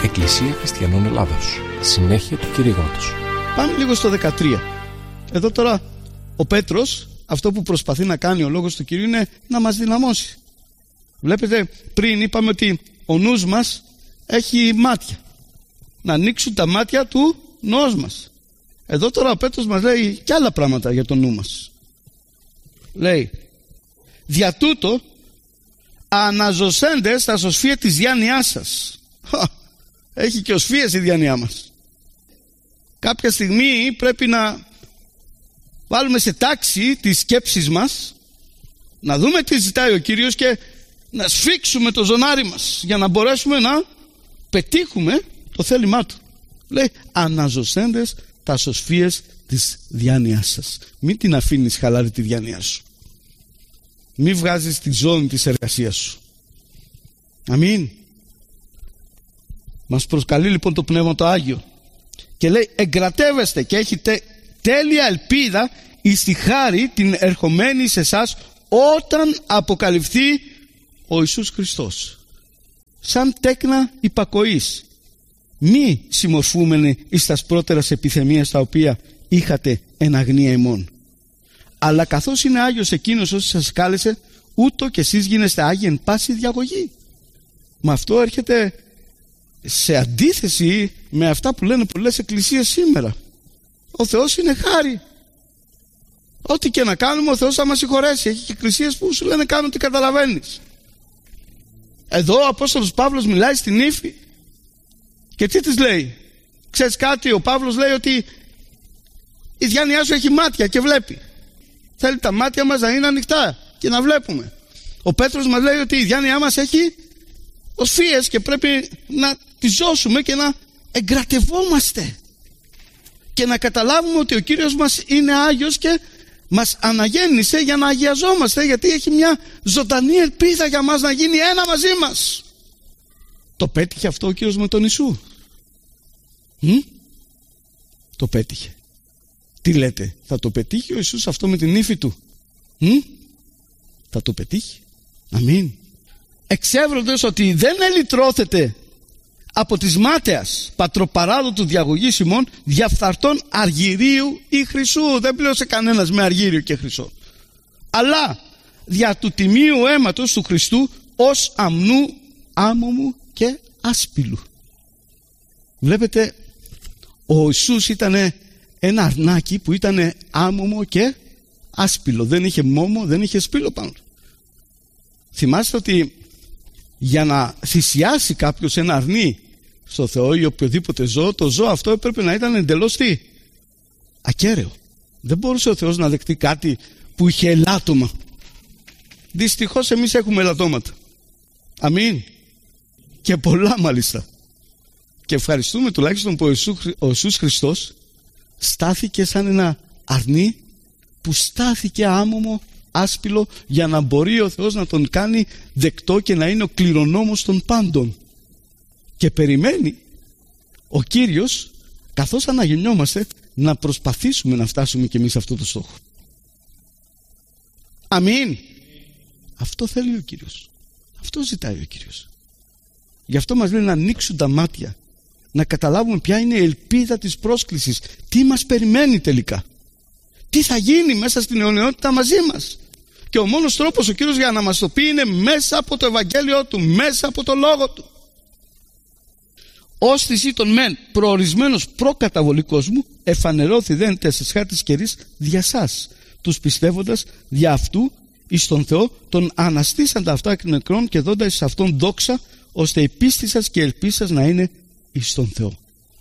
Εκκλησία Χριστιανών Ελλάδος. Συνέχεια του κηρύγματος. Πάμε λίγο στο 13. Εδώ τώρα ο Πέτρος, αυτό που προσπαθεί να κάνει ο λόγος του Κυρίου είναι να μας δυναμώσει. Βλέπετε, πριν είπαμε ότι ο νους μας έχει μάτια. Να ανοίξουν τα μάτια του νους μας. Εδώ τώρα ο Πέτρος μας λέει και άλλα πράγματα για το νου μας. Λέει, δια τούτο αναζωσέντες τα σωσφία της διάνοιάς σας. Έχει και οσφίες η διάνοιά μας. Κάποια στιγμή πρέπει να βάλουμε σε τάξη τις σκέψεις μας, να δούμε τι ζητάει ο Κύριος και να σφίξουμε το ζωνάρι μας για να μπορέσουμε να πετύχουμε το θέλημά Του. Λέει, αναζωσέντες τα σωσφίες της διάνοιάς σας. Μην την αφήνεις χαλάρη τη διάνοιά σου. Μην βγάζεις τη ζώνη της εργασίας σου. Αμήν. Μας προσκαλεί λοιπόν το Πνεύμα το Άγιο και λέει, εγκρατεύεστε και έχετε τέλεια ελπίδα εις τη χάρη την ερχομένη σε εσάς όταν αποκαλυφθεί ο Ιησούς Χριστός. Σαν τέκνα υπακοής, μη συμμορφούμενοι εις τας πρώτερας επιθυμίας τα οποία είχατε εν αγνία ημών. Αλλά καθώς είναι Άγιος εκείνος όσοι σας κάλεσε, ούτω και εσείς γίνεστε Άγιοι εν πάση διαγωγή. Μα αυτό έρχεται σε αντίθεση με αυτά που λένε πολλές εκκλησίες σήμερα. Ο Θεός είναι χάρη. Ό,τι και να κάνουμε ο Θεός θα μας συγχωρέσει. Έχει και εκκλησίες που σου λένε κάνω τι καταλαβαίνεις. Εδώ ο Απόστολος Παύλος μιλάει στην ύφη και τι της λέει? Ξέρεις κάτι, ο Παύλος λέει ότι η διάνοιά σου έχει μάτια και βλέπει. Θέλει τα μάτια μας να είναι ανοιχτά και να βλέπουμε. Ο Πέτρος μας λέει ότι η διάνοιά μας έχει οσφίες και πρέπει να τη ζώσουμε και να εγκρατευόμαστε και να καταλάβουμε ότι ο Κύριος μας είναι Άγιος και μας αναγέννησε για να αγιαζόμαστε, γιατί έχει μια ζωντανή ελπίδα για μας να γίνει ένα μαζί μας. Το πέτυχε αυτό ο Κύριος με τον Ιησού. Το πέτυχε. Τι λέτε, θα το πετύχει ο Ιησούς αυτό με την ύφη του? Θα το πετύχει. Αμήν. Εξεύροντες ότι δεν ελυτρώθετε από της μάταιας πατροπαράδοτου διαγωγής ημών διαφθαρτών αργυρίου ή χρυσού. Δεν πλήρωσε κανένας με αργύριο και χρυσό, αλλά δια του τιμίου αίματος του Χριστού ως αμνού άμωμου και άσπυλου. Βλέπετε, ο Ιησούς ήταν ένα αρνάκι που ήταν άμωμο και άσπυλο. Δεν είχε μόμο, δεν είχε σπήλο πάνω. Θυμάστε ότι για να θυσιάσει κάποιος ένα αρνί στο Θεό ή οποιοδήποτε ζώο, το ζώο αυτό έπρεπε να ήταν εντελώς τι? Ακέραιο. Δεν μπορούσε ο Θεός να δεκτεί κάτι που είχε ελάττωμα. Δυστυχώς εμείς έχουμε ελαττώματα. Αμήν. Και πολλά μάλιστα. Και ευχαριστούμε τουλάχιστον που ο Ιησούς Χριστός στάθηκε σαν ένα αρνί που στάθηκε άμωμο, άσπυλο, για να μπορεί ο Θεός να τον κάνει δεκτό και να είναι ο κληρονόμος των πάντων. Και περιμένει ο Κύριος, καθώς αναγεννιόμαστε, να προσπαθήσουμε να φτάσουμε κι εμείς σε αυτό το στόχο. Αμήν. Αυτό θέλει ο Κύριος. Αυτό ζητάει ο Κύριος. Γι' αυτό μας λέει να ανοίξουν τα μάτια, να καταλάβουμε ποια είναι η ελπίδα της πρόσκλησης, τι μας περιμένει τελικά, τι θα γίνει μέσα στην αιωνιότητα μαζί μας. Και ο μόνος τρόπος ο Κύριος για να μας το πει είναι μέσα από το Ευαγγέλιο Του, μέσα από το Λόγο Του. Ως θυσί των μεν προορισμένος προκαταβολικός μου εφανερώθη δεν τες χάρτης καιρής δια σας, τους πιστεύοντας δια αυτού εις τον Θεό τον αναστήσαντα αυτά εκ νεκρών και δόντα εις αυτόν δόξα, ώστε η πίστη σας και η ελπίση σας να είναι εις τον Θεό.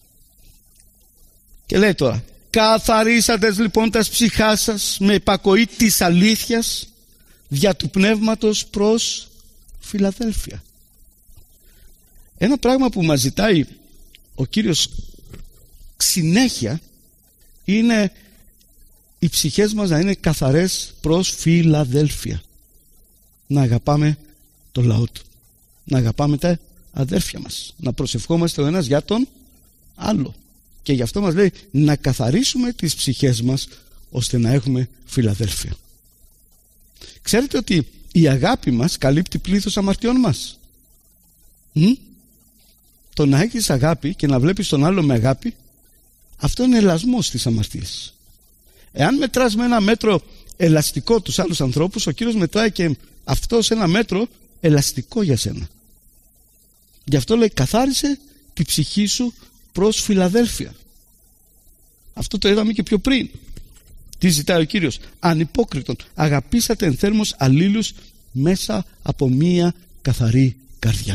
Και λέει τώρα, καθαρίσαντες λοιπόν τας ψυχάς σας με υπακοή της αλήθειας δια του πνεύματος προς Φιλαδέλφια. Ένα πράγμα που μας ζητάει ο Κύριος συνέχεια είναι οι ψυχές μας να είναι καθαρές προς Φιλαδέλφια. Να αγαπάμε το λαό Του, να αγαπάμε τα αδέρφια μας, να προσευχόμαστε ο ένας για τον άλλο. Και γι' αυτό μας λέει να καθαρίσουμε τις ψυχές μας ώστε να έχουμε Φιλαδέλφια. Ξέρετε ότι η αγάπη μας καλύπτει πλήθος αμαρτιών μας. το να έχεις αγάπη και να βλέπεις τον άλλο με αγάπη, αυτό είναι ελασμός της αμαρτίας. Εάν μετράς με ένα μέτρο ελαστικό τους άλλους ανθρώπους, ο Κύριος μετράει και αυτό σε ένα μέτρο ελαστικό για σένα. Γι' αυτό λέει, καθάρισε τη ψυχή σου προς Φιλαδέλφια. Αυτό το είδαμε και πιο πριν. Τι ζητάει ο Κύριος? Ανυπόκριτον, αγαπήσατε ενθέρμως αλλήλους μέσα από μία καθαρή καρδιά.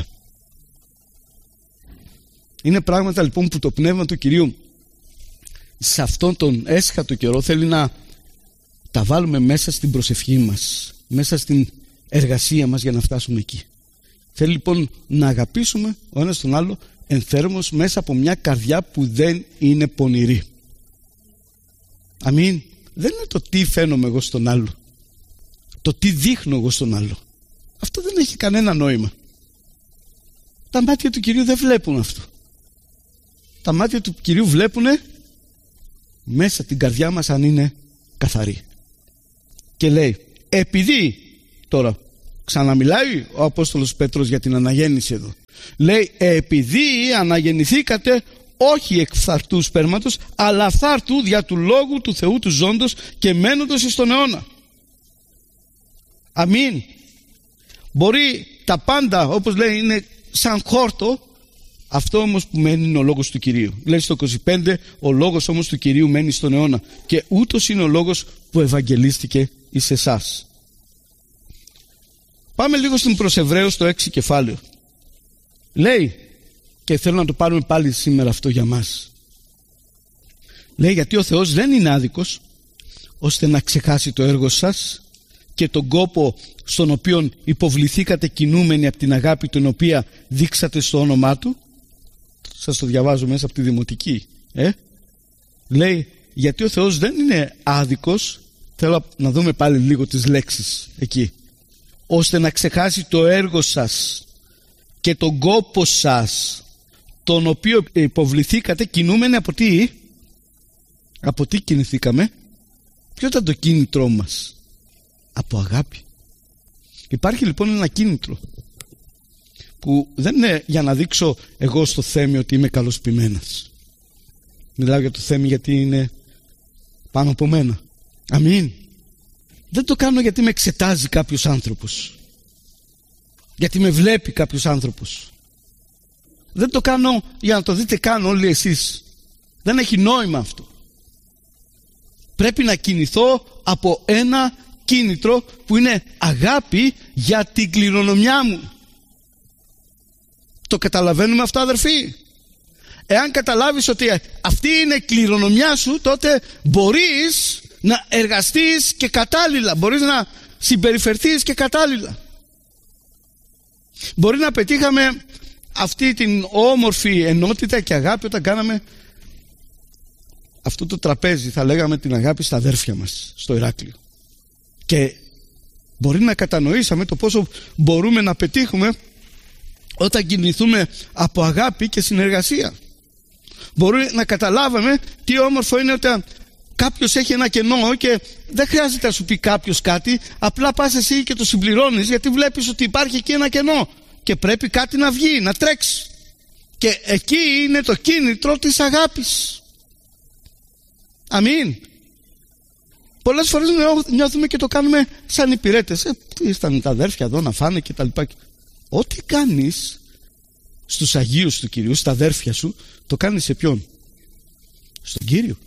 Είναι πράγματα λοιπόν που το Πνεύμα του Κυρίου σε αυτόν τον έσχατο καιρό θέλει να τα βάλουμε μέσα στην προσευχή μας, μέσα στην εργασία μας για να φτάσουμε εκεί. Θέλει λοιπόν να αγαπήσουμε ο ένας τον άλλο ενθέρμως μέσα από μια καρδιά που δεν είναι πονηρή. Αμήν. Δεν είναι το τι φαίνομαι εγώ στον άλλο, το τι δείχνω εγώ στον άλλο. Αυτό δεν έχει κανένα νόημα. Τα μάτια του Κυρίου δεν βλέπουν αυτό. Τα μάτια του Κυρίου βλέπουν μέσα την καρδιά μας αν είναι καθαρή. Και λέει, επειδή, τώρα ξαναμιλάει ο Απόστολος Πέτρος για την αναγέννηση εδώ, λέει, επειδή αναγεννηθήκατε όχι εκ φθαρτού σπέρματος, αλλά φθάρτου δια του λόγου του Θεού του ζώντος και μένοντος εις τον αιώνα. Αμήν. Μπορεί τα πάντα, όπως λέει, είναι σαν χόρτο, αυτό όμως που μένει είναι ο λόγος του Κυρίου. Λέει στο 25, ο λόγος όμως του Κυρίου μένει στον αιώνα, και ούτως είναι ο λόγος που ευαγγελίστηκε εις εσάς. Πάμε λίγο στην προς Εβραίους το 6 κεφάλαιο. Λέει, και θέλω να το πάρουμε πάλι σήμερα αυτό για μας. Λέει, γιατί ο Θεός δεν είναι άδικος ώστε να ξεχάσει το έργο σας και τον κόπο στον οποίο υποβληθήκατε κινούμενοι από την αγάπη την οποία δείξατε στο όνομά Του. Σας το διαβάζω μέσα από τη Δημοτική. Λέει, γιατί ο Θεός δεν είναι άδικος, θέλω να δούμε πάλι λίγο τις λέξεις εκεί, ώστε να ξεχάσει το έργο σας και τον κόπο σας, τον οποίο υποβληθήκατε κινούμενοι από τι? Από τι κινηθήκαμε? Ποιο ήταν το κίνητρό μας? Από αγάπη. Υπάρχει λοιπόν ένα κίνητρο που δεν είναι για να δείξω εγώ στο Θέμη ότι είμαι καλός ποιμένας. Μιλάω για το Θέμη γιατί είναι πάνω από μένα. Αμήν. Δεν το κάνω γιατί με εξετάζει κάποιος άνθρωπος, γιατί με βλέπει κάποιος άνθρωπος. Δεν το κάνω για να το δείτε καν όλοι εσείς. Δεν έχει νόημα αυτό. Πρέπει να κινηθώ από ένα κίνητρο που είναι αγάπη για την κληρονομιά μου. Το καταλαβαίνουμε αυτό, αδερφοί? Εάν καταλάβεις ότι αυτή είναι η κληρονομιά σου, τότε μπορείς να εργαστείς και κατάλληλα, μπορείς να συμπεριφερθείς και κατάλληλα. Μπορεί να πετύχαμε αυτή την όμορφη ενότητα και αγάπη όταν κάναμε αυτό το τραπέζι, θα λέγαμε την αγάπη στα αδέρφια μας στο Ηράκλειο, και μπορεί να κατανοήσαμε το πόσο μπορούμε να πετύχουμε όταν κινηθούμε από αγάπη και συνεργασία. Μπορεί να καταλάβαμε τι όμορφο είναι όταν κάποιος έχει ένα κενό και δεν χρειάζεται να σου πει κάποιος κάτι, απλά πας εσύ και το συμπληρώνεις, γιατί βλέπεις ότι υπάρχει εκεί ένα κενό και πρέπει κάτι να βγει, να τρέξει. Και εκεί είναι το κίνητρο της αγάπης. Αμήν. Πολλές φορές νιώθουμε και το κάνουμε σαν υπηρέτες. Ήρθαν τα αδέρφια εδώ να φάνε και τα λοιπά. Ό,τι κάνεις στους Αγίους του Κυρίου, στα αδέρφια σου, το κάνεις σε ποιον? Στον Κύριο.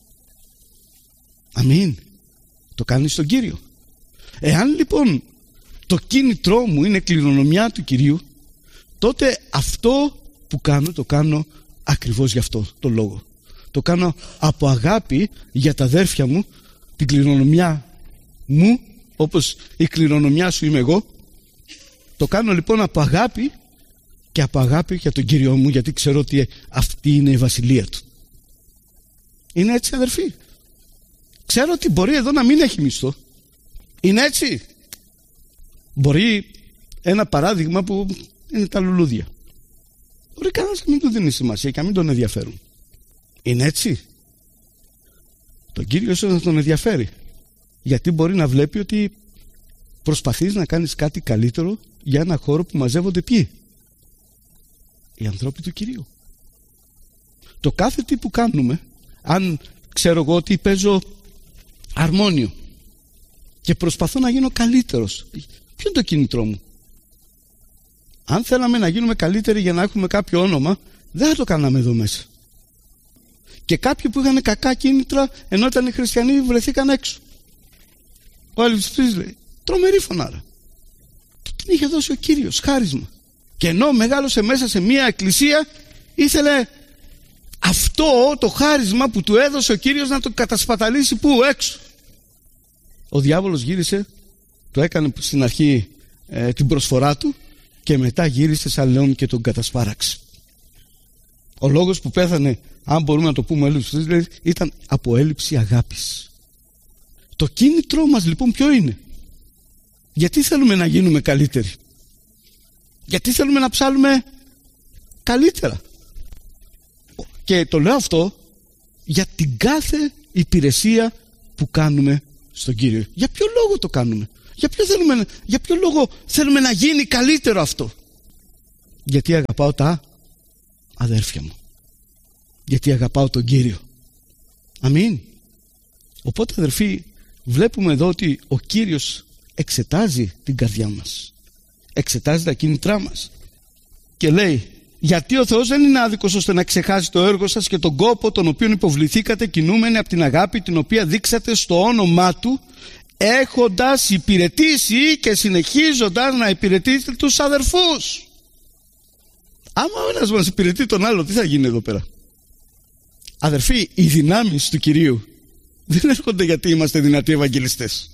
Αμήν. Το κάνεις στον Κύριο. Εάν λοιπόν το κίνητρό μου είναι κληρονομιά του Κυρίου, τότε αυτό που κάνω, το κάνω ακριβώς γι' αυτό το λόγο. Το κάνω από αγάπη για τα αδέρφια μου, την κληρονομιά μου, όπως η κληρονομιά σου είμαι εγώ. Το κάνω λοιπόν από αγάπη, και από αγάπη για τον Κύριο μου, γιατί ξέρω ότι αυτή είναι η βασιλεία Του. Είναι έτσι, αδερφοί? Ξέρω ότι μπορεί εδώ να μην έχει μισθό. Είναι έτσι? Μπορεί ένα παράδειγμα που είναι τα λουλούδια. Μπορεί κανένας να μην του δίνει σημασία και να μην τον ενδιαφέρουν. Είναι έτσι? Τον Κύριο ίσως να τον ενδιαφέρει, γιατί μπορεί να βλέπει ότι προσπαθείς να κάνεις κάτι καλύτερο για ένα χώρο που μαζεύονται ποιοι? οι ανθρώποι του Κυρίου. Το κάθε τι που κάνουμε, αν ξέρω εγώ ότι παίζω αρμόνιο και προσπαθώ να γίνω καλύτερος, ποιο είναι το κίνητρό μου? Αν θέλαμε να γίνουμε καλύτεροι για να έχουμε κάποιο όνομα, δεν θα το κάναμε εδώ μέσα. Και κάποιοι που είχαν κακά κίνητρα, ενώ ήταν οι χριστιανοί, βρεθήκαν έξω. Ο αληθιστής λέει, τρομερή φωνάρα. Και την είχε δώσει ο Κύριος, χάρισμα. Και ενώ μεγάλωσε μέσα σε μια εκκλησία, ήθελε αυτό το χάρισμα που του έδωσε ο Κύριος να το κατασπαταλήσει πού? Έξω. Ο διάβολος γύρισε, το έκανε στην αρχή την προσφορά του και μετά γύρισε σαν λεόν και τον κατασπάραξε. Ο λόγος που πέθανε, αν μπορούμε να το πούμε δηλαδή, ήταν από έλλειψη αγάπης. Το κίνητρό μας λοιπόν ποιο είναι? Γιατί θέλουμε να γίνουμε καλύτεροι? Γιατί θέλουμε να ψάλουμε καλύτερα? Και το λέω αυτό για την κάθε υπηρεσία που κάνουμε στον Κύριο. Για ποιο λόγο το κάνουμε? Για ποιο λόγο θέλουμε να γίνει καλύτερο αυτό? Γιατί αγαπάω τα αδέρφια μου. Γιατί αγαπάω τον Κύριο. Αμήν. Οπότε αδερφοί, βλέπουμε εδώ ότι ο Κύριος εξετάζει την καρδιά μας, εξετάζει τα κίνητρά μας και λέει, γιατί ο Θεός δεν είναι άδικος ώστε να ξεχάσει το έργο σας και τον κόπο τον οποίο υποβληθήκατε κινούμενοι από την αγάπη την οποία δείξατε στο όνομά Του, έχοντας υπηρετήσει και συνεχίζοντας να υπηρετήσετε τους αδερφούς. Άμα ο ένας μας υπηρετεί τον άλλο, τι θα γίνει εδώ πέρα? Αδερφοί, οι δυνάμεις του Κυρίου δεν έρχονται γιατί είμαστε δυνατοί ευαγγελιστές.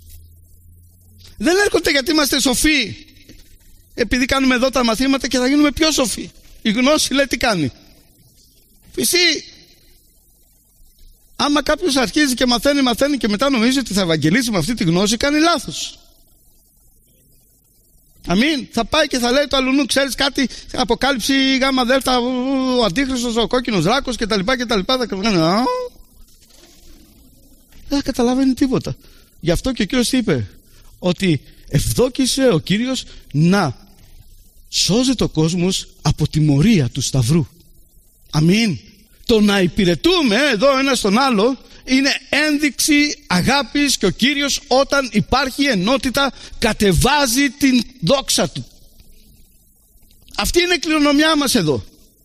Δεν έρχονται γιατί είμαστε σοφοί, επειδή κάνουμε εδώ τα μαθήματα και θα γίνουμε πιο σοφοί. Η γνώση λέει τι κάνει? Φυσί. Άμα κάποιος αρχίζει και μαθαίνει και μετά νομίζει ότι θα ευαγγελίσει με αυτή τη γνώση, κάνει λάθος. Αμήν. Θα πάει και θα λέει το αλλουνού, ξέρεις κάτι, Αποκάλυψη γάμα δέλτα, ο Αντίχριστος, ο κόκκινος δράκος κτλ. Δεν θα καταλαβαίνει τίποτα. Γι' αυτό και ο Κύριος είπε ότι ευδόκησε ο Κύριος να σώζει ο κόσμος από τη μορία του Σταυρού. Αμήν. Το να υπηρετούμε εδώ ένα στον άλλο είναι ένδειξη αγάπης και ο Κύριος όταν υπάρχει ενότητα κατεβάζει την δόξα Του. Αυτή είναι η κληρονομιά μας εδώ.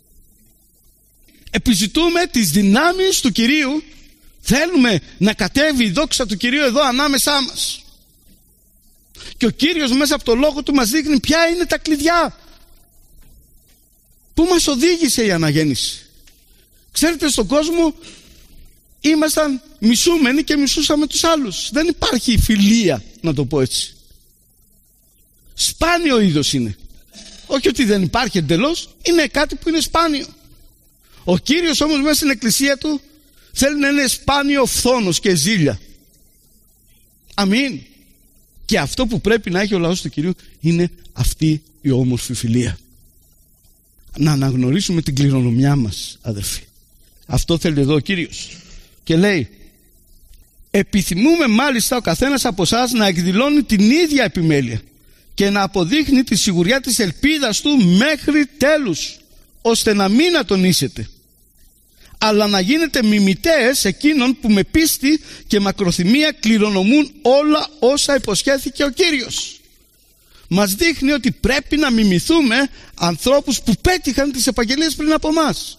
Επιζητούμε τις δυνάμεις του Κυρίου. Θέλουμε να κατέβει η δόξα του Κυρίου εδώ ανάμεσά μας. Και ο Κύριος μέσα από το λόγο Του μας δείχνει ποια είναι τα κλειδιά. Πού μας οδήγησε η αναγέννηση? Ξέρετε, στον κόσμο ήμασταν μισούμενοι και μισούσαμε τους άλλους. Δεν υπάρχει φιλία, να το πω έτσι. Σπάνιο είδος είναι. Όχι ότι δεν υπάρχει εντελώς, είναι κάτι που είναι σπάνιο. Ο Κύριος όμως μέσα στην εκκλησία Του θέλει να είναι σπάνιο φθόνος και ζήλια. Αμήν. Και αυτό που πρέπει να έχει ο λαός του Κυρίου είναι αυτή η όμορφη φιλία. Να αναγνωρίσουμε την κληρονομιά μας, αδερφοί. Αυτό θέλει εδώ ο Κύριος. Και λέει, επιθυμούμε μάλιστα ο καθένας από εσάς να εκδηλώνει την ίδια επιμέλεια και να αποδείχνει τη σιγουριά της ελπίδας του μέχρι τέλους, ώστε να μην ατονίσετε, αλλά να γίνετε μιμητές εκείνων που με πίστη και μακροθυμία κληρονομούν όλα όσα υποσχέθηκε ο Κύριος. Μας δείχνει ότι πρέπει να μιμηθούμε ανθρώπους που πέτυχαν τις επαγγελίες πριν από μας,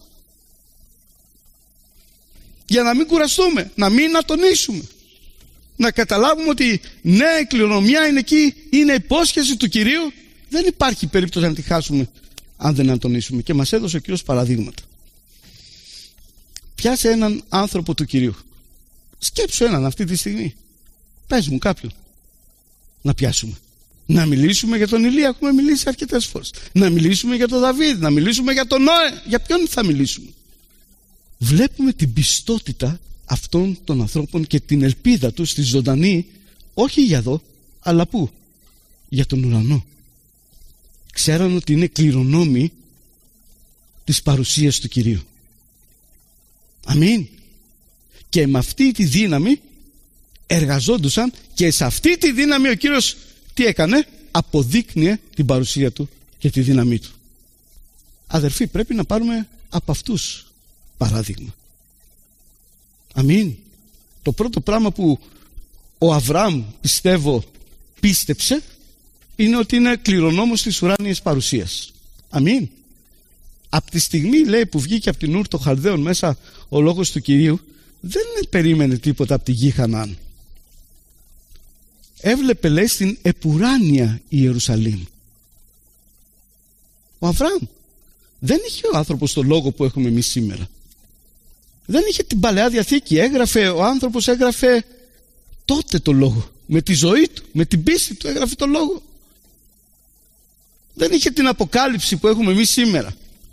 για να μην κουραστούμε, να μην ατονίσουμε, να καταλάβουμε ότι ναι, η κληρονομιά είναι εκεί, είναι υπόσχεση του Κυρίου, δεν υπάρχει περίπτωση να τη χάσουμε αν δεν ατονίσουμε. Και μας έδωσε ο Κύριος παραδείγματα. Πιάσε έναν άνθρωπο του Κυρίου, σκέψου έναν αυτή τη στιγμή, πες μου κάποιον να πιάσουμε. Να μιλήσουμε για τον Ηλία, έχουμε μιλήσει αρκετές φορές. Να μιλήσουμε για τον Δαβίδ, να μιλήσουμε για τον Νόε. Για ποιον θα μιλήσουμε? Βλέπουμε την πιστότητα αυτών των ανθρώπων και την ελπίδα τους στη ζωντανή, όχι για εδώ, αλλά πού? Για τον ουρανό. Ξέραν ότι είναι κληρονόμοι της παρουσίας του Κυρίου. Αμήν. Και με αυτή τη δύναμη εργαζόντουσαν και σε αυτή τη δύναμη ο Κύριος τι έκανε? Αποδείκνυε την παρουσία Του και τη δύναμή Του. Αδερφοί, πρέπει να πάρουμε από αυτούς παράδειγμα. Αμήν. Το πρώτο πράγμα που ο Αβραάμ, πιστεύω, πίστεψε είναι ότι είναι κληρονόμος της ουράνιας παρουσίας. Αμήν. Από τη στιγμή, λέει, που βγήκε από την Ούρ των Χαλδαίων μέσα ο λόγος του Κυρίου, δεν περίμενε τίποτα από τη γη Χαναάν. Έβλεπε, λέει, στην επουράνια Ιερουσαλήμ. Ο Αβραάμ δεν είχε ο άνθρωπος το λόγο που έχουμε εμείς σήμερα. Δεν είχε την Παλαιά Διαθήκη. Ο άνθρωπος έγραφε τότε το λόγο. Με τη ζωή του, με την πίστη του έγραφε το λόγο. Δεν είχε την αποκάλυψη που έχουμε εμείς σήμερα.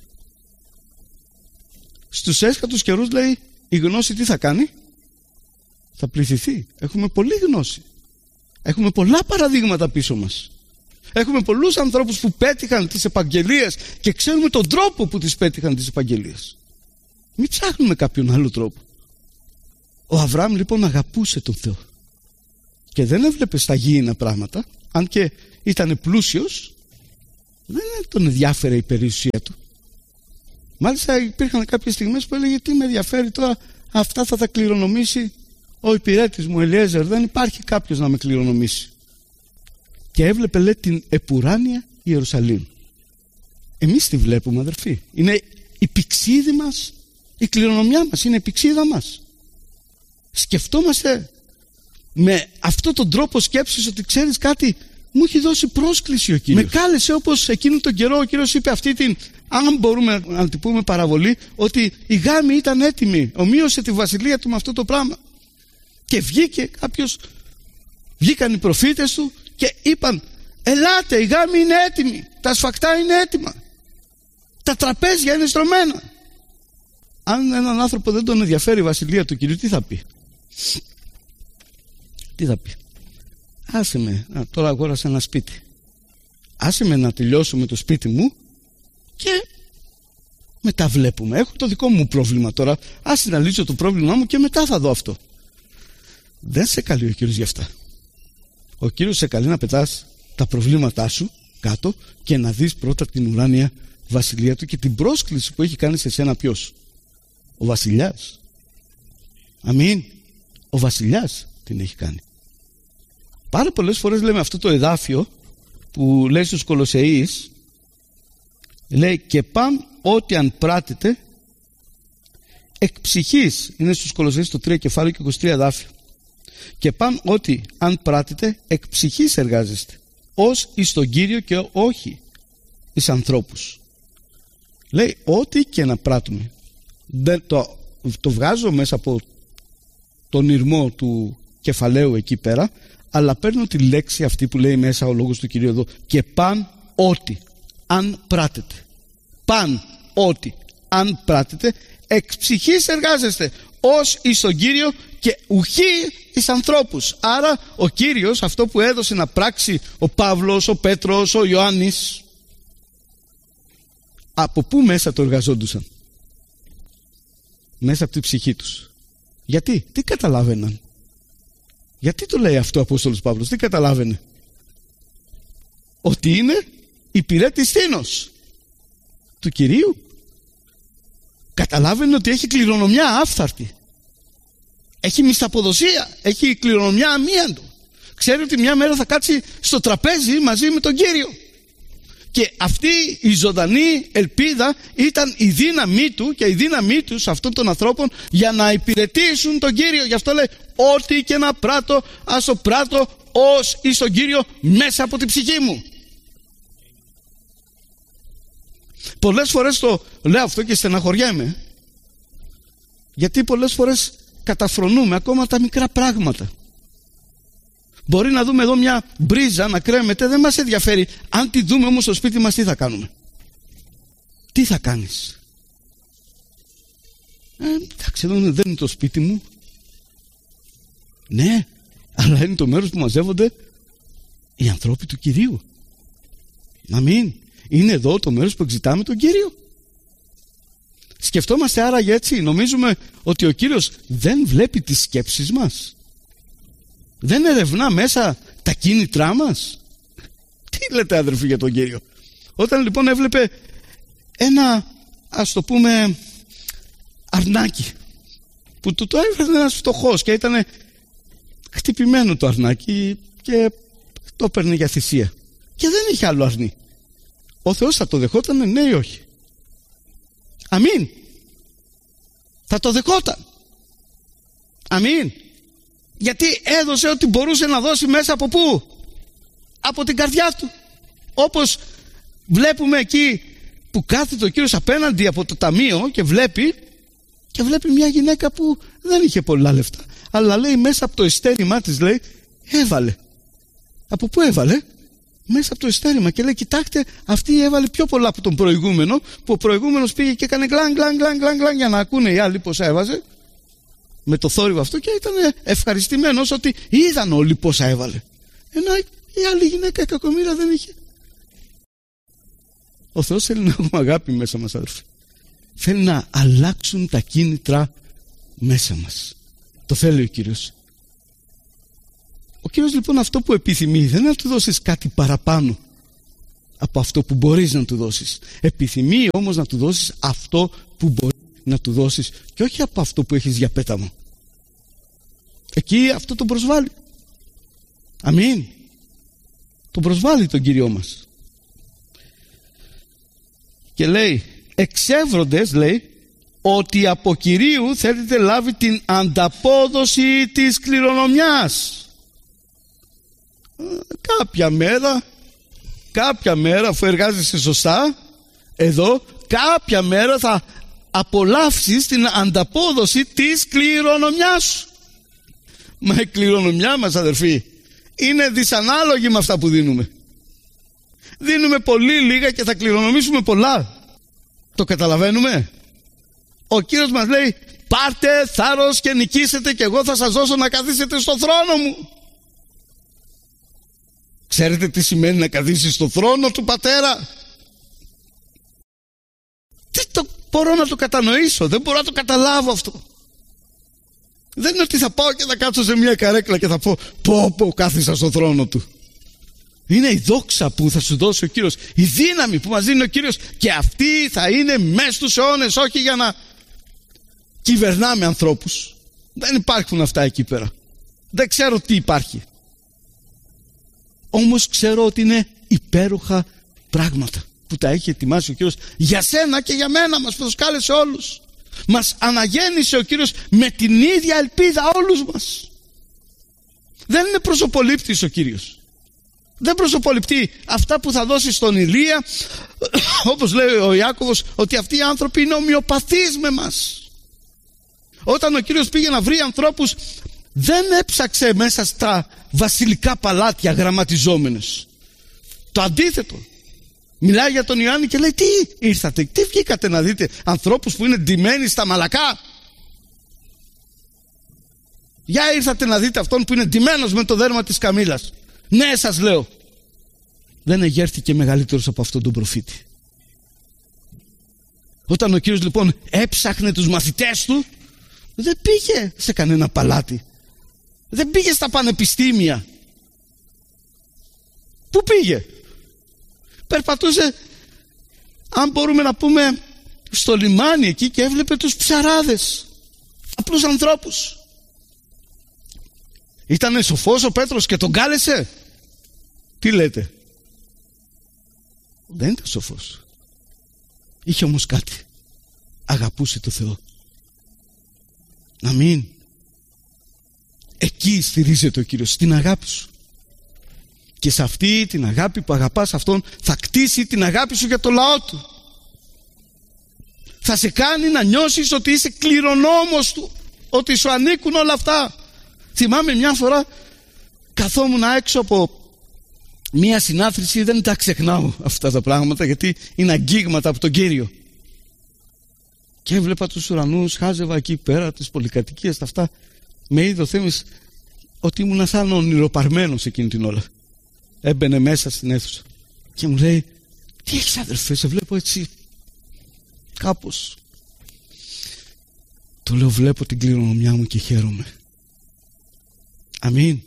Στους έσχατους καιρούς, λέει, η γνώση τι θα κάνει? Θα πληθυθεί. Έχουμε πολλή γνώση. Έχουμε πολλά παραδείγματα πίσω μας. Έχουμε πολλούς ανθρώπους που πέτυχαν τις επαγγελίες και ξέρουμε τον τρόπο που τις πέτυχαν τις επαγγελίες. Μην ψάχνουμε κάποιον άλλο τρόπο. Ο Αβραάμ λοιπόν αγαπούσε τον Θεό και δεν έβλεπε στα γήινα πράγματα, αν και ήταν πλούσιος, δεν τον ενδιάφερε η περιουσία του. Μάλιστα υπήρχαν κάποιες στιγμές που έλεγε, τι με ενδιαφέρει τώρα, αυτά θα τα κληρονομήσει ο υπηρέτης μου Ελιέζερ, δεν υπάρχει κάποιος να με κληρονομήσει. Και έβλεπε, λέει, την επουράνια Ιερουσαλήμ. Εμείς τη βλέπουμε, αδερφοί. Είναι η πηξίδη μας, η κληρονομιά μας, είναι η πηξίδα μας. Σκεφτόμαστε με αυτόν τον τρόπο σκέψης ότι, ξέρεις κάτι, μου έχει δώσει πρόσκληση ο Κύριος. Με κάλεσε, όπως εκείνο τον καιρό ο Κύριος είπε αυτή την, αν μπορούμε να την πούμε, παραβολή, ότι η γάμη ήταν έτοιμη, ομοίωσε τη βασιλεία του με αυτό το πράγμα. Και βγήκε κάποιος, βγήκαν οι προφήτες του και είπαν, ελάτε, η γάμη είναι έτοιμη, τα σφακτά είναι έτοιμα, τα τραπέζια είναι στρωμένα. Αν έναν άνθρωπο δεν τον ενδιαφέρει η βασιλεία του Κυρίου, τι θα πει? Τι θα πει? Άσε με, τώρα αγόρασα ένα σπίτι, άσε με να τελειώσω με το σπίτι μου και μετά βλέπουμε. Έχω το δικό μου πρόβλημα τώρα, άσε να λύσω το πρόβλημά μου και μετά θα δω αυτό. Δεν σε καλεί ο Κύριος γι' αυτά. Ο Κύριος σε καλεί να πετάς τα προβλήματά σου κάτω και να δεις πρώτα την ουράνια βασιλεία του και την πρόσκληση που έχει κάνει σε σένα. Ποιος? Ο βασιλιάς. Αμήν. Ο βασιλιάς την έχει κάνει. Πάρα πολλές φορές λέμε αυτό το εδάφιο που λέει στους Κολοσσεείς, λέει, και παν ό,τι αν πράτετε εκ ψυχής, είναι στους Κολοσσεείς το 3 κεφάλαιο και 23 εδάφιο, και παν ό,τι αν πράτετε εκ ψυχής εργάζεστε, ως εις τον Κύριο και όχι εις ανθρώπους. Λέει ό,τι και να πράττουμε. Δεν το βγάζω μέσα από τον ηρμό του κεφαλαίου εκεί πέρα, αλλά παίρνω τη λέξη αυτή που λέει μέσα ο λόγος του Κυρίου εδώ, και παν ό,τι αν πράτετε. Παν ό,τι αν πράτετε εκ ψυχής εργάζεστε, ως εις τον Κύριο και ουχή εις ανθρώπους. Άρα ο Κύριος, αυτό που έδωσε να πράξει ο Παύλος, ο Πέτρος, ο Ιωάννης, από πού μέσα το εργαζόντουσαν? Μέσα από τη ψυχή τους. Γιατί? Τι καταλάβαιναν? Γιατί το λέει αυτό ο Απόστολος Παύλος? Τι καταλάβαινε? Ότι είναι υπηρέτης θήνος του Κυρίου. Καταλάβαινε ότι έχει κληρονομιά άφθαρτη, έχει μισθαποδοσία, έχει κληρονομιά αμίαντο. Ξέρει ότι μια μέρα θα κάτσει στο τραπέζι μαζί με τον Κύριο. Και αυτή η ζωντανή ελπίδα ήταν η δύναμή του και η δύναμή τους αυτών των ανθρώπων για να υπηρετήσουν τον Κύριο. Γι' αυτό λέει, ό,τι και να πράττω, ας το πράττω ως εις τον Κύριο μέσα από την ψυχή μου. Πολλές φορές το λέω αυτό και στεναχωριέμαι, γιατί πολλές φορές καταφρονούμε ακόμα τα μικρά πράγματα. Μπορεί να δούμε εδώ μια μπρίζα να κρέμεται, δεν μας ενδιαφέρει. Αν τη δούμε όμως στο σπίτι μας, τι θα κάνουμε? Τι θα κάνεις? Εντάξει, εδώ δεν είναι το σπίτι μου. Ναι, αλλά είναι το μέρος που μαζεύονται οι ανθρώποι του Κυρίου. Αμήν. Είναι εδώ το μέρος που εξητάμε τον Κύριο. Σκεφτόμαστε άραγε έτσι? Νομίζουμε ότι ο Κύριος δεν βλέπει τις σκέψεις μας? Δεν ερευνά μέσα τα κίνητρά μας? Τι λέτε, αδερφοί, για τον Κύριο? Όταν λοιπόν έβλεπε ένα, ας το πούμε, αρνάκι που το έβγαζε ένας φτωχός και ήταν χτυπημένο το αρνάκι και το έπαιρνε για θυσία και δεν είχε άλλο αρνί. Ο Θεός θα το δεχόταν, ναι ή όχι? Αμήν. Θα το δεχόταν. Αμήν. Γιατί έδωσε ό,τι μπορούσε να δώσει μέσα από πού? Από την καρδιά του. Όπως βλέπουμε εκεί που κάθεται ο Κύριος απέναντι από το ταμείο και βλέπει μια γυναίκα που δεν είχε πολλά λεφτά, αλλά λέει μέσα από το εστέρημά της, λέει, έβαλε. Από πού έβαλε? Μέσα από το εστέρημα. Και λέει, κοιτάξτε, αυτή έβαλε πιο πολλά από τον προηγούμενο, που ο προηγούμενος πήγε και έκανε γκλαν για να ακούνε οι άλλοι πόσα έβαζε με το θόρυβο αυτό και ήταν ευχαριστημένος ότι είδαν όλοι πόσα έβαλε, ενώ η άλλη γυναίκα η κακομοίρα δεν είχε. Ο Θεός θέλει να έχουμε αγάπη μέσα μας, αδερφοί. Θέλει να αλλάξουν τα κίνητρα μέσα μας. Το θέλει ο Κύριος. Ο Κύριος λοιπόν αυτό που επιθυμεί δεν είναι να του δώσεις κάτι παραπάνω από αυτό που μπορείς να του δώσεις. Επιθυμεί όμως να του δώσεις αυτό που μπορείς να του δώσεις και όχι από αυτό που έχεις για πέταμα. Εκεί αυτό τον προσβάλλει. Αμήν. Τον προσβάλλει τον Κύριό μας. Και λέει, εξεύροντες, λέει, ότι από Κυρίου θέλετε λάβει την ανταπόδοση της κληρονομιάς. Κάποια μέρα αφού εργάζεσαι σωστά εδώ, κάποια μέρα θα απολαύσεις την ανταπόδοση της κληρονομιάς σου. Μα η κληρονομιά μας, αδερφοί, είναι δυσανάλογη με αυτά που δίνουμε. Δίνουμε πολύ λίγα και θα κληρονομήσουμε πολλά. Το καταλαβαίνουμε? Ο Κύριος μας λέει, πάρτε θάρρος και νικήσετε και εγώ θα σας δώσω να καθίσετε στο θρόνο μου. Ξέρετε τι σημαίνει να καθίσεις στο θρόνο του Πατέρα? Μπορώ να το κατανοήσω, δεν μπορώ να το καταλάβω αυτό. Δεν είναι ότι θα πάω και θα κάτσω σε μια καρέκλα και θα πω κάθισα στο θρόνο του. Είναι η δόξα που θα σου δώσει ο Κύριος, η δύναμη που μας δίνει ο Κύριος, και αυτή θα είναι μέσα στους αιώνες, όχι για να κυβερνάμε ανθρώπους. Δεν υπάρχουν αυτά εκεί πέρα. Δεν ξέρω τι υπάρχει. Όμως ξέρω ότι είναι υπέροχα πράγματα που τα έχει ετοιμάσει ο Κύριος για σένα και για μένα, μας προσκάλεσε όλους. Μας αναγέννησε ο Κύριος με την ίδια ελπίδα όλους μας. Δεν είναι προσωπολήπτης ο Κύριος. Δεν προσωποληπτεί αυτά που θα δώσει στον Ηλία, όπως λέει ο Ιάκωβος, ότι αυτοί οι άνθρωποι είναι ομοιοπαθείς με μας. Όταν ο Κύριος πήγε να βρει ανθρώπους, δεν έψαξε μέσα στα βασιλικά παλάτια γραμματιζόμενες. Το αντίθετο. Μιλάει για τον Ιωάννη και λέει, τι ήρθατε, τι βγήκατε να δείτε? Ανθρώπους που είναι ντυμένοι στα μαλακά? Για ήρθατε να δείτε αυτόν που είναι ντυμένος με το δέρμα της καμήλας. Ναι, σας λέω, δεν εγέρθηκε μεγαλύτερος από αυτόν τον προφήτη. Όταν ο Κύριος λοιπόν έψαχνε τους μαθητές του, δεν πήγε σε κανένα παλάτι, δεν πήγε στα πανεπιστήμια. Πού πήγε? Περπατούσε, αν μπορούμε να πούμε, στο λιμάνι εκεί και έβλεπε τους ψαράδες, απλούς ανθρώπους. Ήτανε σοφός ο Πέτρος και τον κάλεσε? Τι λέτε? Δεν ήταν σοφός. Είχε όμως κάτι. Αγαπούσε το Θεό. Αμήν. Εκεί στηρίζεται ο Κύριος, στην αγάπη σου. Και σε αυτή την αγάπη που αγαπάς αυτόν, θα κτίσει την αγάπη σου για το λαό του. Θα σε κάνει να νιώσεις ότι είσαι κληρονόμος του, ότι σου ανήκουν όλα αυτά. Θυμάμαι μια φορά καθόμουν έξω από μια συνάθρηση, δεν τα ξεχνάω αυτά τα πράγματα γιατί είναι αγγίγματα από τον Κύριο. Και έβλεπα τους ουρανούς, χάζευα εκεί πέρα τις πολυκατοικίες, τα αυτά. Με είδε ο Θεός ότι ήμουν σαν ονειροπαρμένος εκείνη την ώρα. Έμπαινε μέσα στην αίθουσα και μου λέει, τι έχεις αδερφέ, σε βλέπω έτσι κάπως. Του λέω, βλέπω την κληρονομιά μου και χαίρομαι. Αμήν.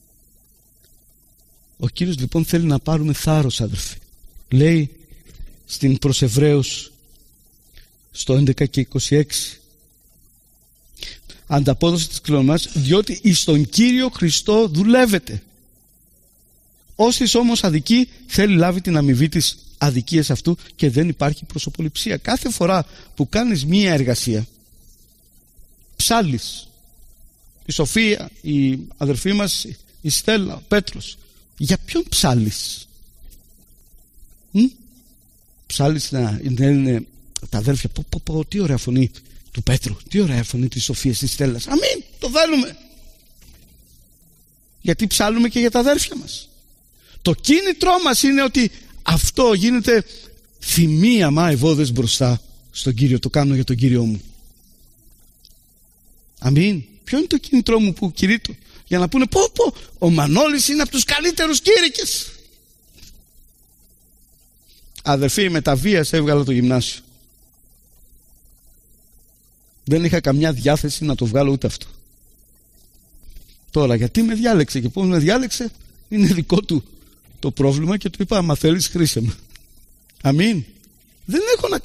Ο Κύριος λοιπόν θέλει να πάρουμε θάρρος, αδερφοί. Λέει στην προς Εβραίους στο 11 και 26. Ανταπόδοση της κληρονομιάς, διότι εις τον Κύριο Χριστό δουλεύετε. Όστις όμως αδικεί, θέλει λάβει την αμοιβή της αδικίας αυτού και δεν υπάρχει προσωποληψία. Κάθε φορά που κάνεις μία εργασία, ψάλλεις, η Σοφία, η αδερφή μας, η Στέλλα, ο Πέτρος, για ποιον ψάλλεις? Ψάλλεις να είναι τα αδέρφια, τι ωραία φωνή του Πέτρου, τι ωραία φωνή της Σοφίας, της Στέλλας, αμήν, το θέλουμε, γιατί ψάλλουμε και για τα αδέρφια μας. Το κίνητρό μας είναι ότι αυτό γίνεται θυμία μάεβόδες μπροστά στον Κύριο, το κάνω για τον Κύριό μου. Αμήν. Ποιο είναι το κίνητρό μου που κηρύττω? Για να πούνε ο Μανώλης είναι από τους καλύτερους κήρυκες. Αδερφοί, με τα βίας έβγαλα το γυμνάσιο. Δεν είχα καμιά διάθεση να το βγάλω ούτε αυτό. Τώρα γιατί με διάλεξε και πώς με διάλεξε είναι δικό του το πρόβλημα και του είπα, άμα θέλεις χρήσε με. Αμήν. Δεν έχω να